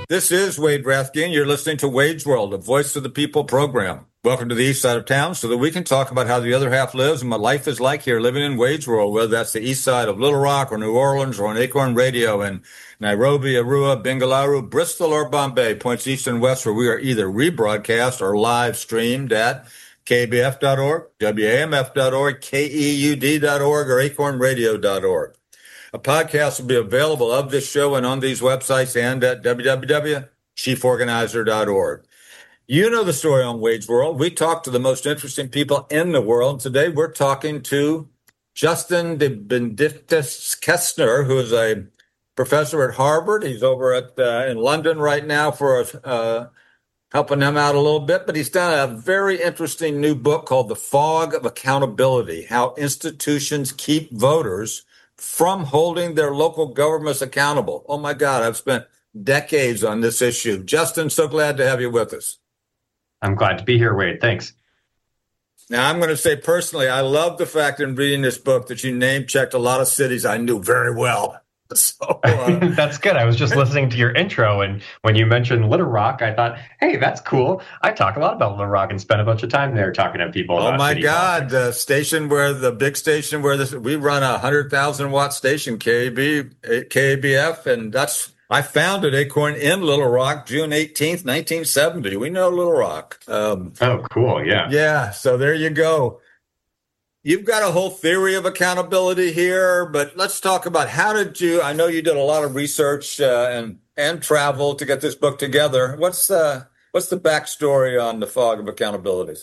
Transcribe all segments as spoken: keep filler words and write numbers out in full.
This is Wade Rathke. You're listening to Wade's World, a Voice of the People program. Welcome to the east side of town so that we can talk about how the other half lives and what life is like here living in Wade's World, whether that's the east side of Little Rock or New Orleans or on Acorn Radio in Nairobi, Arua, Bengaluru, Bristol, or Bombay, points east and west, where we are either rebroadcast or live streamed at K B F dot org, W A M F dot org, K E U D dot org, or acorn radio dot org. A podcast will be available of this show and on these websites and at w w w dot chief organizer dot org. You know the story on Wade's World. We talk to the most interesting people in the world. Today we're talking to Justin de Benedictis Kestner, who is a professor at Harvard. He's over at uh, in London right now for uh, helping him out a little bit, but he's done a very interesting new book called The Fog of Accountability: How Institutions Keep Voters from Holding Their Local Governments Accountable. Oh my God, I've spent decades on this issue. Justin, so glad to have you with us. I'm glad to be here, Wade. Thanks. Now, I'm going to say personally, I love the fact in reading this book that you name-checked a lot of cities I knew very well. So, uh, that's good. I was just listening to your intro, and when you mentioned Little Rock, I thought, hey, that's cool. I talk a lot about Little Rock and spent a bunch of time there talking to people. Oh about my city God, politics. the station where the big station where this we run a hundred thousand watt station, K A B, K A B F, and that's I founded Acorn in Little Rock, June eighteenth, nineteen seventy. We know Little Rock. Um, oh, cool. Yeah. Yeah. So there you go. You've got a whole theory of accountability here, but let's talk about how did you, I know you did a lot of research uh, and, and travel to get this book together. What's, uh, what's the backstory on the Fog of Accountability?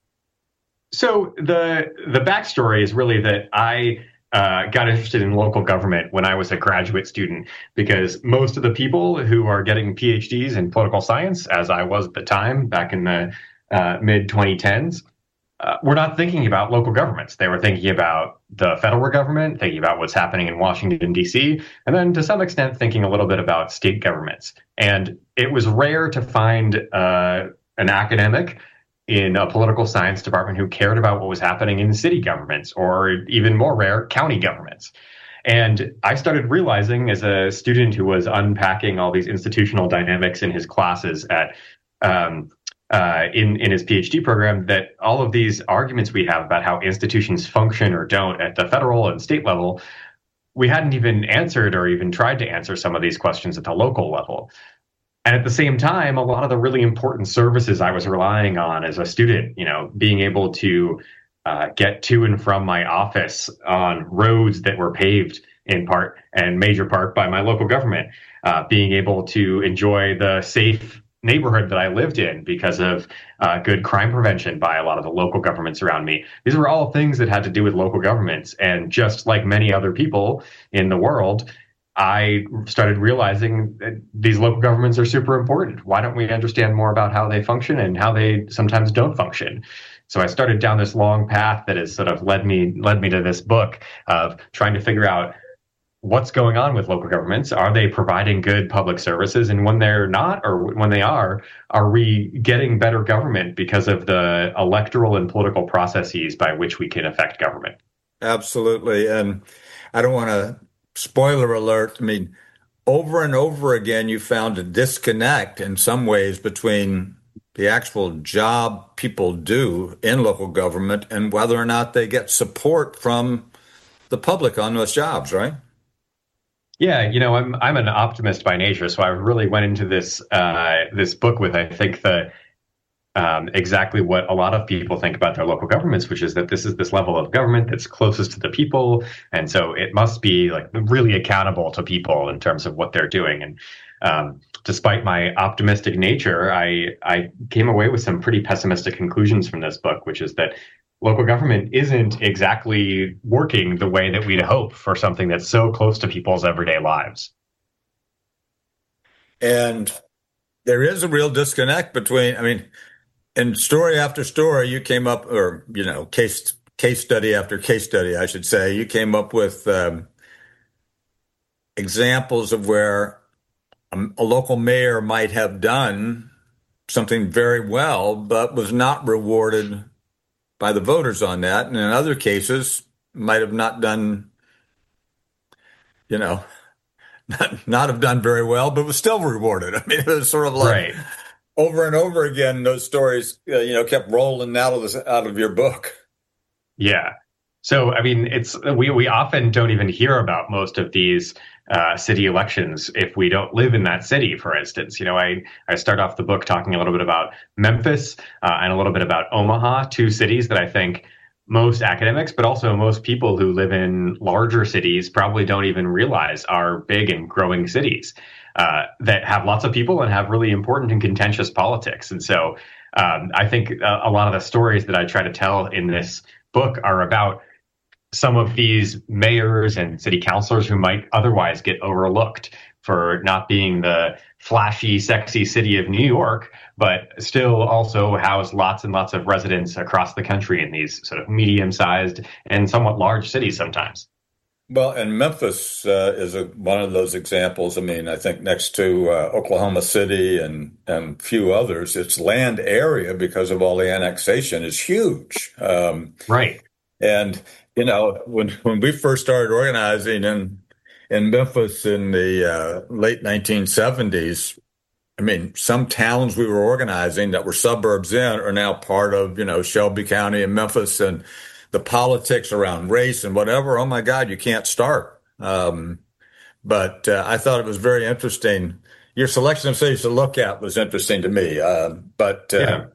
So the, the backstory is really that I uh, got interested in local government when I was a graduate student, because most of the people who are getting P H Ds in political science, as I was at the time back in the uh, mid twenty tens, Uh, we're not thinking about local governments. They were thinking about the federal government, thinking about what's happening in Washington, D C, and then to some extent thinking a little bit about state governments. And it was rare to find uh, an academic in a political science department who cared about what was happening in city governments, or even more rare, county governments. And I started realizing as a student who was unpacking all these institutional dynamics in his classes at um, Uh, in, in his P H D program, that all of these arguments we have about how institutions function or don't at the federal and state level, we hadn't even answered or even tried to answer some of these questions at the local level. And at the same time, a lot of the really important services I was relying on as a student, you know, being able to uh, get to and from my office on roads that were paved in part and major part by my local government, uh, being able to enjoy the safe neighborhood that I lived in because of uh, good crime prevention by a lot of the local governments around me. These were all things that had to do with local governments. And just like many other people in the world, I started realizing that these local governments are super important. Why don't we understand more about how they function and how they sometimes don't function? So I started down this long path that has sort of led me led me to this book of trying to figure out what's going on with local governments. Are they providing good public services? And when they're not, or when they are, are we getting better government because of the electoral and political processes by which we can affect government? Absolutely. And I don't want to spoiler alert. I mean, over and over again, you found a disconnect in some ways between the actual job people do in local government and whether or not they get support from the public on those jobs, right? Yeah, you know, I'm I'm an optimist by nature, so I really went into this uh, this book with, I think, the um, exactly what a lot of people think about their local governments, which is that this is this level of government that's closest to the people, and so it must be like really accountable to people in terms of what they're doing. And um, despite my optimistic nature, I I came away with some pretty pessimistic conclusions from this book, which is that local government isn't exactly working the way that we'd hope for something that's so close to people's everyday lives. And there is a real disconnect between, I mean, in story after story, you came up, or, you know, case case study after case study, I should say, you came up with um, examples of where a, a local mayor might have done something very well, but was not rewarded by the voters on that. And in other cases, might have not done, you know, not have done very well, but was still rewarded. I mean, it was sort of like Right. over and over again, those stories, uh, you know, kept rolling out of this, out of your book. Yeah. So, I mean, it's we we often don't even hear about most of these uh, city elections if we don't live in that city. For instance, you know, I I start off the book talking a little bit about Memphis uh, and a little bit about Omaha, two cities that I think most academics, but also most people who live in larger cities probably don't even realize are big and growing cities uh, that have lots of people and have really important and contentious politics. And so um, I think a, a lot of the stories that I try to tell in this book are about some of these mayors and city councilors who might otherwise get overlooked for not being the flashy, sexy city of New York, but still also house lots and lots of residents across the country in these sort of medium-sized and somewhat large cities sometimes. Well, and Memphis uh, is a, one of those examples. I mean, I think next to uh, Oklahoma City and and few others, its land area because of all the annexation is huge. Um, Right. And you know, when when we first started organizing in in Memphis in the uh, late nineteen seventies, I mean, some towns we were organizing that were suburbs in are now part of, you know, Shelby County and Memphis, and the politics around race and whatever. Oh my God, you can't start. Um, but uh, I thought it was very interesting. Your selection of cities to look at was interesting to me. Uh, but uh, Yeah.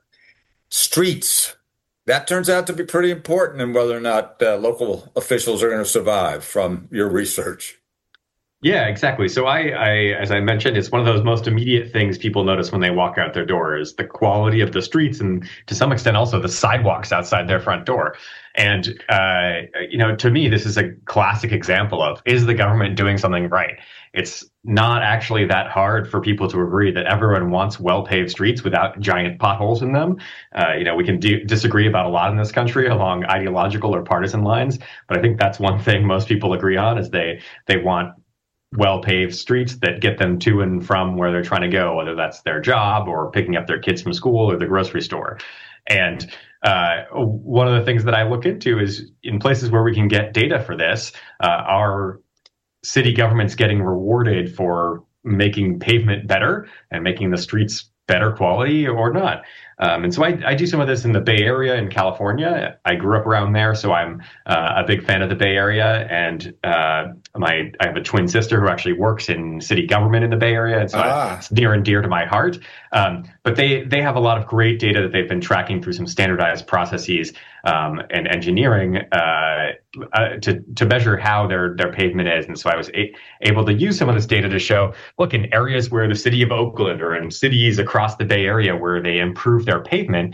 streets, that turns out to be pretty important in whether or not uh, local officials are going to survive from your research. Yeah, exactly. So I, I, as I mentioned, it's one of those most immediate things people notice when they walk out their door is the quality of the streets and to some extent also the sidewalks outside their front door. And, uh, you know, to me, this is a classic example of, is the government doing something right? It's not actually that hard for people to agree that everyone wants well-paved streets without giant potholes in them. Uh, you know, we can do, disagree about a lot in this country along ideological or partisan lines, but I think that's one thing most people agree on is they, they want well-paved streets that get them to and from where they're trying to go, whether that's their job or picking up their kids from school or the grocery store. And uh, one of the things that I look into is in places where we can get data for this, uh, are city governments getting rewarded for making pavement better and making the streets better quality or not? Um, and so I, I do some of this in the Bay Area in California. I grew up around there, so I'm uh, a big fan of the Bay Area. And uh, my I have a twin sister who actually works in city government in the Bay Area, and so Ah. it's near and dear to my heart. Um, but they they have a lot of great data that they've been tracking through some standardized processes um, and engineering uh, uh, to to measure how their their pavement is. And so I was a- able to use some of this data to show, look, in areas where the city of Oakland or in cities across the Bay Area where they improve their pavement,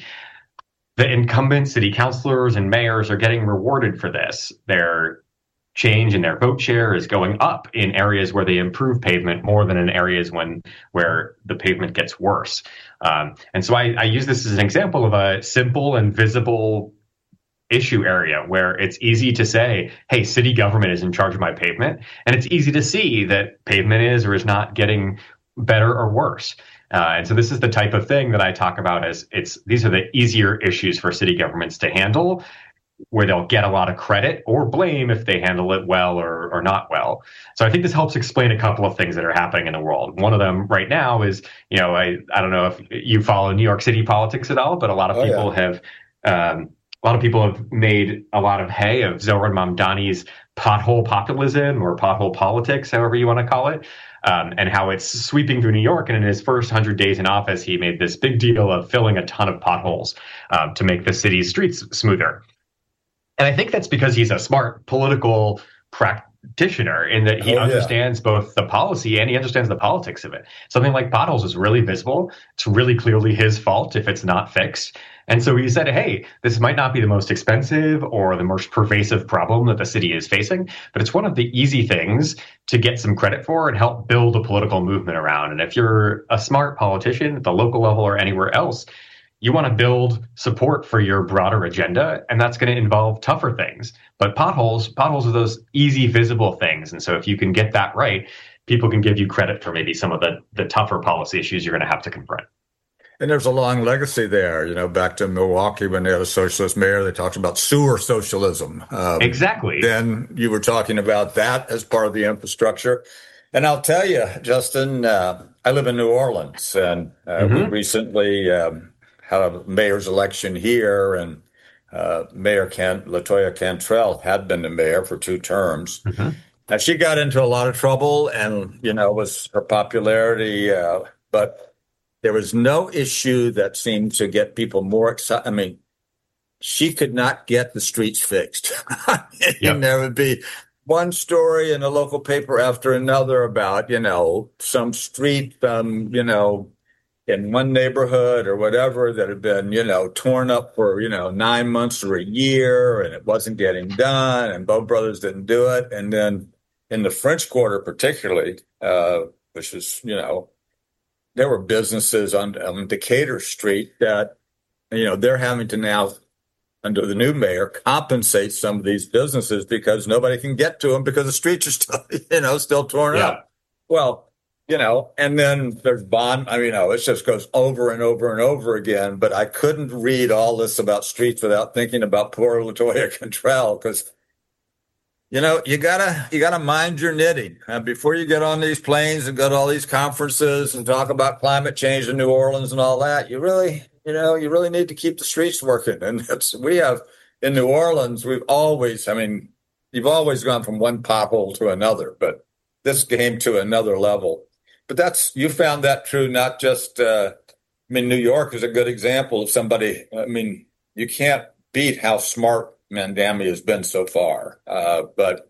the incumbent city councilors and mayors are getting rewarded for this. Their change in their vote share is going up in areas where they improve pavement more than in areas when where the pavement gets worse. Um, and so I, I use this as an example of a simple and visible issue area where it's easy to say, hey, city government is in charge of my pavement. And it's easy to see that pavement is or is not getting better or worse. Uh, and so this is the type of thing that I talk about as it's these are the easier issues for city governments to handle, where they'll get a lot of credit or blame if they handle it well or, or not well. So I think this helps explain a couple of things that are happening in the world. One of them right now is, you know, I, I don't know if you follow New York City politics at all, but a lot of Oh, people yeah. have um, a lot of people have made a lot of hay of Zohran Mamdani's pothole populism or pothole politics, however you want to call it. Um, and how it's sweeping through New York. And in his first one hundred days in office, he made this big deal of filling a ton of potholes um, to make the city's streets smoother. And I think that's because he's a smart political practitioner in that he Oh, yeah. understands both the policy and he understands the politics of it. Something like potholes is really visible. It's really clearly his fault if it's not fixed. And so he said, hey, this might not be the most expensive or the most pervasive problem that the city is facing, but it's one of the easy things to get some credit for and help build a political movement around. And if you're a smart politician at the local level or anywhere else, you want to build support for your broader agenda, and that's going to involve tougher things. But potholes, potholes are those easy, visible things. And so if you can get that right, people can give you credit for maybe some of the, the tougher policy issues you're going to have to confront. And there's a long legacy there, you know, back to Milwaukee when they had a socialist mayor, they talked about sewer socialism. Um, Exactly. Then you were talking about that as part of the infrastructure. And I'll tell you, Justin, uh, I live in New Orleans, and uh, we Hmm. recently um, had a mayor's election here, and uh, Mayor Can Latoya Cantrell had been the mayor for two terms. Hmm. And she got into a lot of trouble, and you know, was her popularity, uh, but there was no issue that seemed to get people more excited. I mean, she could not get the streets fixed. I mean, Yep. there would be one story in a local paper after another about, you know, some street, um, you know, in one neighborhood or whatever that had been, you know, torn up for, you know, nine months or a year and it wasn't getting done and Bow Brothers didn't do it. And then in the French Quarter, particularly, uh, which is, you know, there were businesses on, on Decatur Street that, you know, they're having to now under the new mayor, compensate some of these businesses because nobody can get to them because the streets are still, you know, still torn Yeah. up. Well, you know, and then there's bond. I mean, you know, it just goes over and over and over again. But I couldn't read all this about streets without thinking about poor Latoya Cantrell because, you know, you gotta you gotta mind your knitting uh, before you get on these planes and go to all these conferences and talk about climate change in New Orleans and all that. You really, you know, you really need to keep the streets working. And that's we have in New Orleans. We've always, I mean, you've always gone from one pothole to another, but this came to another level. But that's you found that true, not just. Uh, I mean, New York is a good example of somebody. I mean, you can't beat how smart Mandami has been so far. Uh, but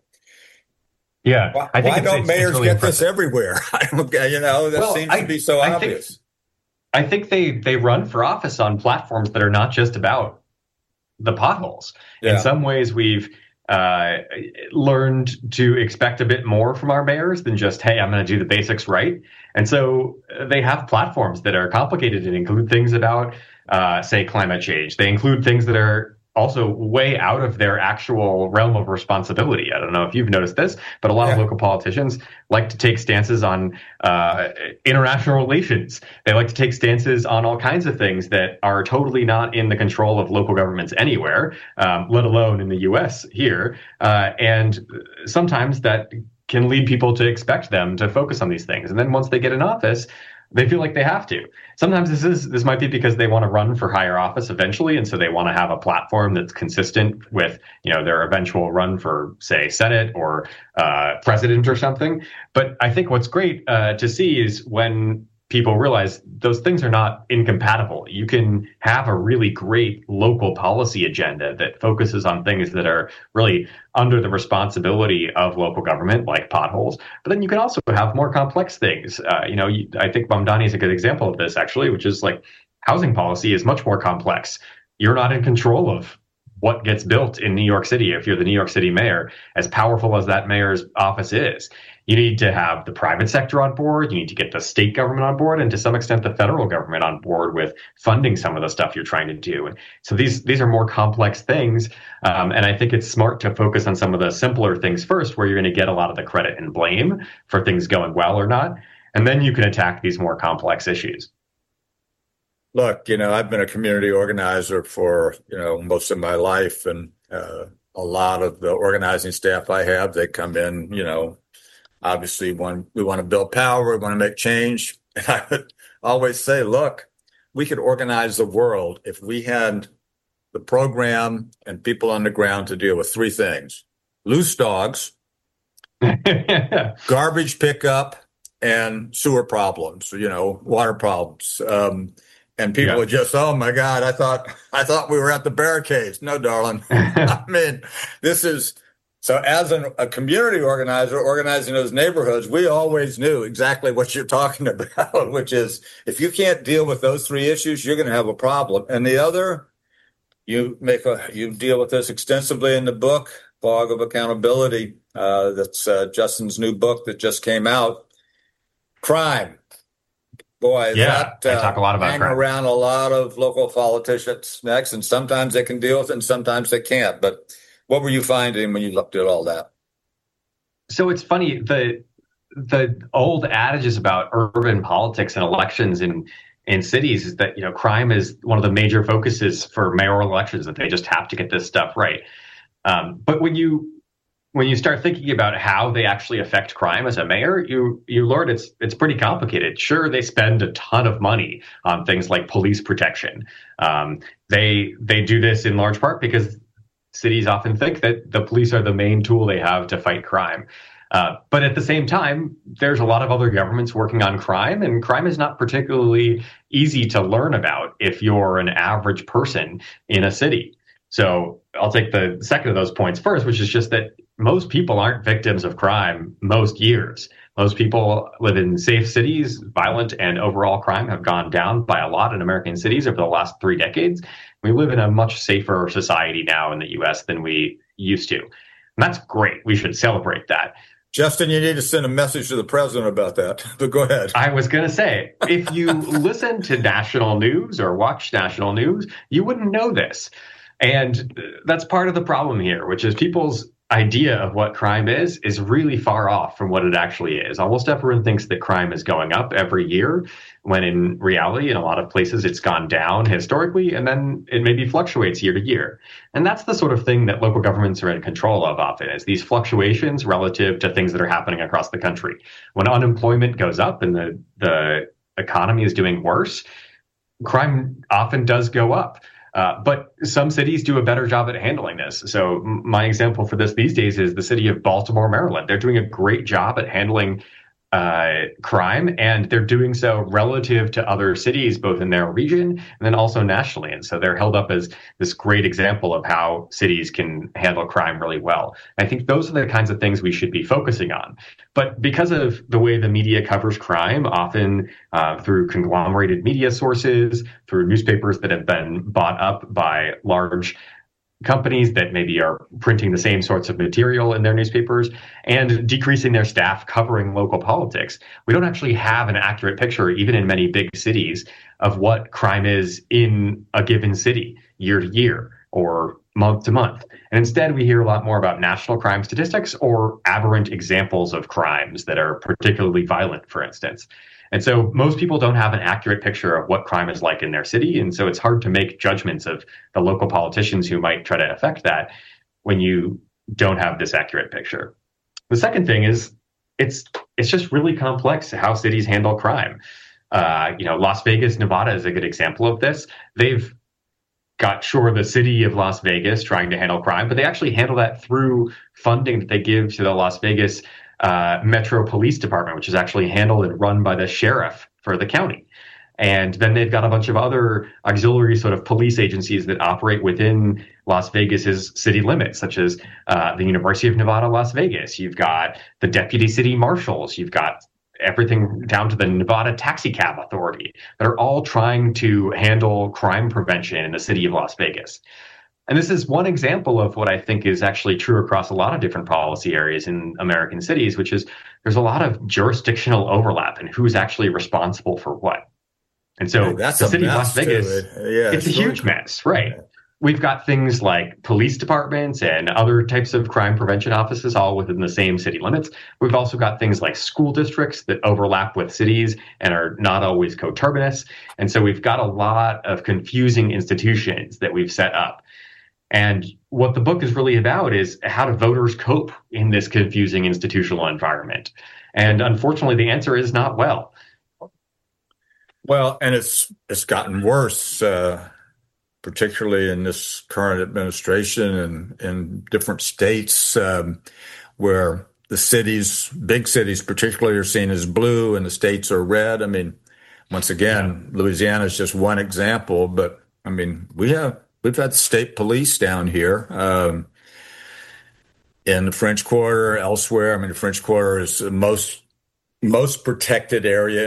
Yeah. why, I think why it's, don't it's, it's mayors really get this impressive. everywhere? I don't, you know, that Well, seems to I, be so I think, obvious. I think they, they run for office on platforms that are not just about the potholes. In Yeah. some ways, we've uh, learned to expect a bit more from our mayors than just, hey, I'm going to do the basics right. And so uh, they have platforms that are complicated and include things about, uh, say, climate change. They include things that are also way out of their actual realm of responsibility. I don't know if you've noticed this, but a lot of Yeah. local politicians like to take stances on uh, international relations. They like to take stances on all kinds of things that are totally not in the control of local governments anywhere, um, let alone in the U S here. Uh, and sometimes that can lead people to expect them to focus on these things. And then once they get in office, they feel like they have to. Sometimes this is this might be because they want to run for higher office eventually, and so they want to have a platform that's consistent with, you know, their eventual run for, say, Senate or uh, president or something. But I think what's great uh, to see is when people realize those things are not incompatible. You can have a really great local policy agenda that focuses on things that are really under the responsibility of local government, like potholes. But then you can also have more complex things. Uh, you know, you, I think Mamdani is a good example of this, actually, which is like housing policy is much more complex. You're not in control of what gets built in New York City if you're the New York City mayor, as powerful as that mayor's office is. You need to have the private sector on board. You need to get the state government on board, and to some extent, the federal government on board with funding some of the stuff you're trying to do. And so these these are more complex things, um, and I think it's smart to focus on some of the simpler things first, where you're going to get a lot of the credit and blame for things going well or not, and then you can attack these more complex issues. Look, you know, I've been a community organizer for, you know, most of my life, and uh, a lot of the organizing staff I have, they come in, you know, obviously one, we want to build power, we want to make change. And I would always say, look, we could organize the world if we had the program and people on the ground to deal with three things: loose dogs, garbage pickup, and sewer problems, you know, water problems. Um, and people Yeah. would just, oh my God, I thought I thought we were at the barricades. No, darling. I mean, this is so as an, a community organizer organizing those neighborhoods, we always knew exactly what you're talking about, which is if you can't deal with those three issues, you're going to have a problem. And the other, you make a you deal with this extensively in the book, Fog of Accountability. Uh, that's uh, Justin's new book that just came out. Crime. Boy, Yeah, that I uh, talk a lot about hang crime. around a lot of local politicians next, and sometimes they can deal with it, and sometimes they can't. But what were you finding when you looked at all that? So it's funny, the the old adages about urban politics and elections in in cities is that, you know, crime is one of the major focuses for mayoral elections, that they just have to get this stuff right. Um, but when you when you start thinking about how they actually affect crime as a mayor, you you Lord, it's it's pretty complicated. Sure, they spend a ton of money on things like police protection. Um, they they do this in large part because cities often think that the police are the main tool they have to fight crime. Uh, but at the same time, there's a lot of other governments working on crime, and crime is not particularly easy to learn about if you're an average person in a city. So I'll take the second of those points first, which is just that most people aren't victims of crime most years. Most people live in safe cities. Violent and overall crime have gone down by a lot in American cities over the last three decades. We live in a much safer society now in the U S than we used to. And that's great. We should celebrate that. Justin, you need to send a message to the president about that, but go ahead. I was going to say, if you listen to national news or watch national news, you wouldn't know this. And that's part of the problem here, which is people's idea of what crime is, is really far off from what it actually is. Almost everyone thinks that crime is going up every year, when in reality, in a lot of places, it's gone down historically, and then it maybe fluctuates year to year. And that's the sort of thing that local governments are in control of often, is these fluctuations relative to things that are happening across the country. When unemployment goes up and the, the economy is doing worse, crime often does go up. Uh, but some cities do a better job at handling this. So my example for this these days is the city of Baltimore, Maryland. They're doing a great job at handling uh, crime, and they're doing so relative to other cities, both in their region and then also nationally. And so they're held up as this great example of how cities can handle crime really well. I think those are the kinds of things we should be focusing on. But because of the way the media covers crime, often uh, through conglomerated media sources, through newspapers that have been bought up by large companies that maybe are printing the same sorts of material in their newspapers, and decreasing their staff covering local politics, we don't actually have an accurate picture, even in many big cities, of what crime is in a given city year to year or month to month. And instead, we hear a lot more about national crime statistics or aberrant examples of crimes that are particularly violent, for instance. And so most people don't have an accurate picture of what crime is like in their city. And so it's hard to make judgments of the local politicians who might try to affect that when you don't have this accurate picture. The second thing is it's it's just really complex how cities handle crime. Uh, you know, Las Vegas, Nevada is a good example of this. They've got, sure, the city of Las Vegas trying to handle crime, but they actually handle that through funding that they give to the Las Vegas Uh, Metro Police Department, which is actually handled and run by the sheriff for the county. And then they've got a bunch of other auxiliary sort of police agencies that operate within Las Vegas's city limits, such as uh, the University of Nevada, Las Vegas. You've got the deputy city marshals. You've got everything down to the Nevada Taxi Cab Authority that are all trying to handle crime prevention in the city of Las Vegas. And this is one example of what I think is actually true across a lot of different policy areas in American cities, which is there's a lot of jurisdictional overlap in who's actually responsible for what. And so hey, that's the city of Las Vegas, too. Yeah, it's, it's a huge mess, right? Yeah. We've got things like police departments and other types of crime prevention offices all within the same city limits. We've also got things like school districts that overlap with cities and are not always coterminous. And so we've got a lot of confusing institutions that we've set up. And what the book is really about is how do voters cope in this confusing institutional environment? And unfortunately, the answer is not well. Well, and it's it's gotten worse, uh, particularly in this current administration and in different states um, where the cities, big cities particularly, are seen as blue and the states are red. I mean, once again, yeah. Louisiana is just one example, but I mean, we have We've had state police down here um, in the French Quarter, elsewhere. I mean, the French Quarter is the most most protected area